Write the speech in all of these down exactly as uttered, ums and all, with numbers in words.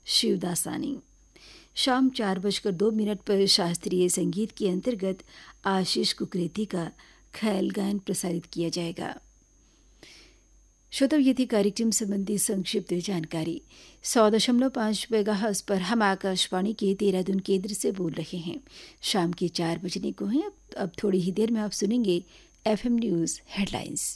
शिवदासानी। शाम चार बजकर दो मिनट पर शास्त्रीय संगीत के अंतर्गत आशीष कुकरेती का ख्याल गायन प्रसारित किया जाएगा। श्रोताओं, ये थी कार्यक्रम संबंधी संक्षिप्त जानकारी। सौ दशमलव पाँच मेगाहर्ट्ज पर हम आकाशवाणी के देहरादून केंद्र से बोल रहे हैं। शाम के चार बजने को हैं। अब, अब थोड़ी ही देर में आप सुनेंगे एफएम न्यूज हेडलाइंस।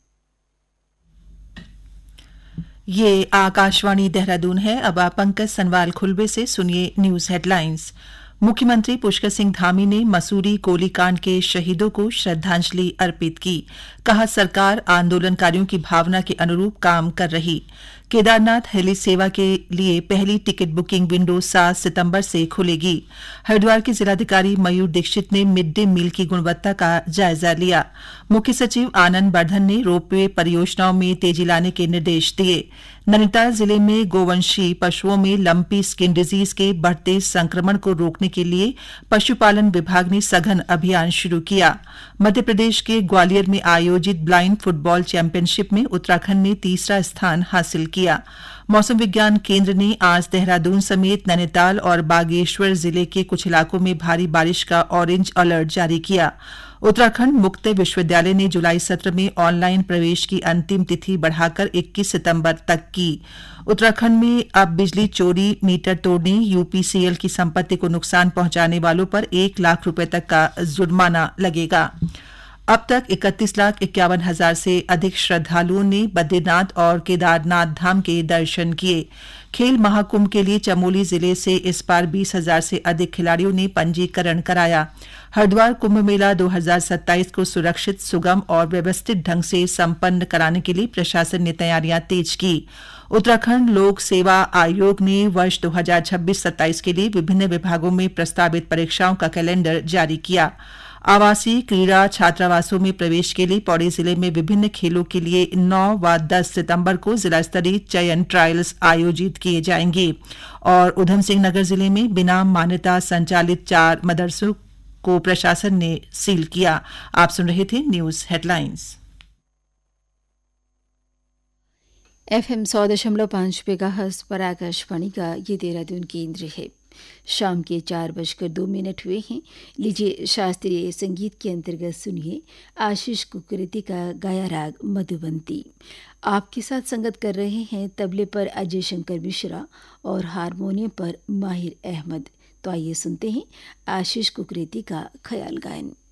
ये आकाशवाणी देहरादून है। अब आप पंकज सनवाल खुलबे से सुनिए न्यूज हेडलाइंस। मुख्यमंत्री पुष्कर सिंह धामी ने मसूरी गोलीकांड के शहीदों को श्रद्धांजलि अर्पित की। कहा, सरकार आंदोलनकारियों की भावना के अनुरूप काम कर रही। केदारनाथ हेली सेवा के लिए पहली टिकट बुकिंग विंडो सात सितंबर से खुलेगी। हरिद्वार के जिलाधिकारी मयूर दीक्षित ने मिड डे मील की गुणवत्ता का जायजा लिया। मुख्य सचिव आनंद वर्धन ने रोपवे परियोजनाओं में तेजी लाने के निर्देश दिए। नैनीताल जिले में गोवंशी पशुओं में लंपी स्किन डिजीज के बढ़ते संक्रमण को रोकने के लिए पशुपालन विभाग ने सघन अभियान शुरू किया। मध्य प्रदेश के ग्वालियर में आयोजित ब्लाइंड फुटबॉल चैंपियनशिप में उत्तराखंड ने तीसरा स्थान हासिल किया। मौसम विज्ञान केंद्र ने आज देहरादून समेत नैनीताल और बागेश्वर जिले के कुछ इलाकों में भारी बारिश का ऑरेंज अलर्ट जारी किया। उत्तराखंड मुक्त विश्वविद्यालय ने जुलाई सत्र में ऑनलाइन प्रवेश की अंतिम तिथि बढ़ाकर इक्कीस सितंबर तक की। उत्तराखंड में अब बिजली चोरी, मीटर तोड़ने, यूपीसीएल की संपत्ति को नुकसान पहुंचाने वालों पर एक लाख रुपए तक का जुर्माना लगेगा। अब तक इकतीस लाख इक्यावन हजार से अधिक श्रद्धालुओं ने बद्रीनाथ और केदारनाथ धाम के दर्शन किए। खेल महाकुंभ के लिए चमोली जिले से इस बार बीस हजार से अधिक खिलाड़ियों ने पंजीकरण कराया। हरिद्वार कुंभ मेला दो हज़ार सत्ताईस को सुरक्षित, सुगम और व्यवस्थित ढंग से संपन्न कराने के लिए प्रशासन ने तैयारियां तेज की। उत्तराखंड लोक सेवा आयोग ने वर्ष दो हज़ार छब्बीस सत्ताईस के लिए विभिन्न विभागों में प्रस्तावित परीक्षाओं का कैलेंडर जारी किया। आवासीय क्रीड़ा छात्रावासों में प्रवेश के लिए पौड़ी जिले में विभिन्न खेलों के लिए नौ व दस सितंबर को जिला स्तरीय चयन ट्रायल्स आयोजित किए जाएंगे। और उधम सिंह नगर जिले में बिना मान्यता संचालित चार मदरसों को प्रशासन ने सील किया। आप सुन रहे थे न्यूज हेडलाइंस। एफएम सौ दशमलव पाँच मेगाहर्ट्ज पर आकाशवाणी का ये देहरादून केंद्र है। शाम के चार बजकर दो मिनट हुए हैं। लीजिए शास्त्रीय संगीत के अंतर्गत सुनिए आशीष कुकरेती का गाया राग मधुबंती। आपके साथ संगत कर रहे हैं तबले पर अजय शंकर मिश्रा और हारमोनियम पर माहिर अहमद। तो आइए सुनते हैं आशीष कुकरेती का ख्याल गायन।